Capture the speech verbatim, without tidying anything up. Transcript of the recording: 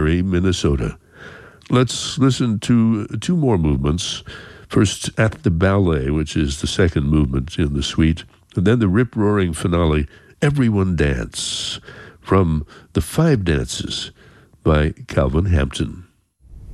Gary, Minnesota. Let's listen to two more movements. First, At the Ballet, which is the second movement in the suite, and then the rip-roaring finale, Everyone Dance, from The Five Dances by Calvin Hampton.